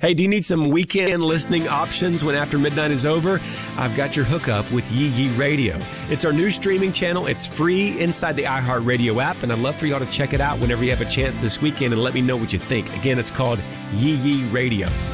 Hey, do you need some weekend listening options when after midnight is over? I've got your hookup with Yee Yee Radio. It's our new streaming channel. It's free inside the iHeartRadio app, and I'd love for y'all to check it out whenever you have a chance this weekend and let me know what you think. Again, it's called Yee Yee Radio.